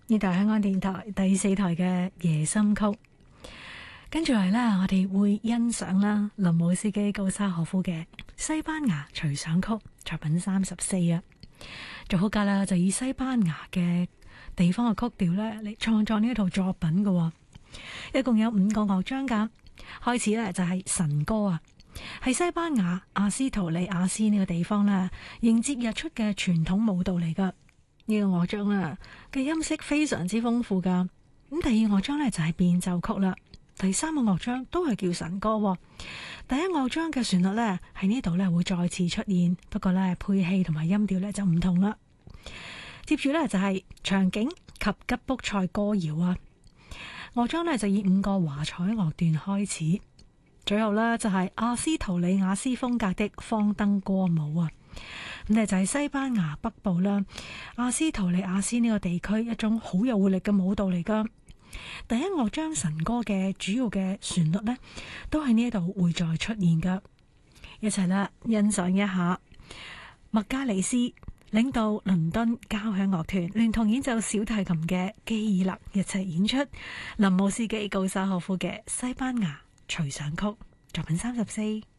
呢度係香港電台第4台嘅夜心曲，跟住嚟呢，我哋會欣賞啦林姆斯基高沙可夫嘅西班牙隨想曲作品34啊。作曲家呢就以西班牙嘅地方嘅曲調呢嚟創作呢一套作品嘅，一共有5個樂章噶。開始呢就係神歌啊，係西班牙阿斯圖里亞斯呢個地方呢迎接日出嘅傳統舞蹈嚟噶。呢個樂章啦嘅音色非常之豐富噶。咁第二樂章呢就係變奏曲啦。第3個樂章都係叫神歌。第一樂章嘅旋律呢喺呢度呢會再次出現，不過呢配器同埋音調呢就唔同啦。接住呢就係場景及吉卜賽歌謠啊。樂章呢就以5個華彩樂段開始，最後呢就係阿斯圖里亞斯風格的方燈歌舞啊。咁就係西班牙北部啦，阿斯圖里亞斯呢個地區一種好有活力嘅舞蹈嚟噶。第一樂章神歌嘅主要嘅旋律呢，都喺呢一度會再出現噶。一齊啦，欣賞一下麥加里斯領導倫敦交響樂團聯同演奏小提琴嘅基爾勒一齊演出林姆斯基高沙可夫嘅西班牙隨想曲作品34。